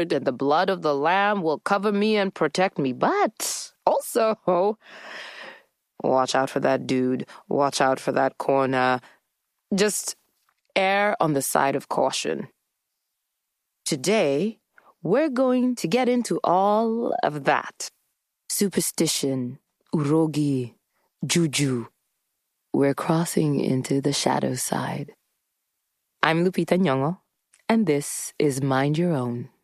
and the blood of the Lamb will cover me and protect me. But also, watch out for that dude. Watch out for that corner. Just err on the side of caution. Today, we're going to get into all of that. Superstition, urogi, juju. We're crossing into the shadow side. I'm Lupita Nyong'o, and this is Mind Your Own.